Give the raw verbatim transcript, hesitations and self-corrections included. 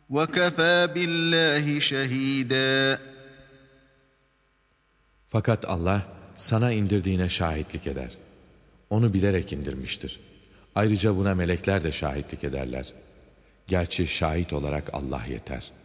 وَكَفَى بِاللّٰهِ شَهِيدًا. Fakat Allah sana indirdiğine şahitlik eder. Onu bilerek indirmiştir. Ayrıca buna melekler de şahitlik ederler. Gerçi şahit olarak Allah yeter.